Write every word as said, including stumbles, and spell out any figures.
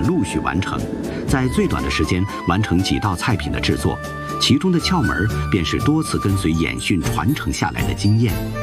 陆续完成，在最短的时间完成几道菜品的制作，其中的窍门便是多次跟随演训传承下来的经验。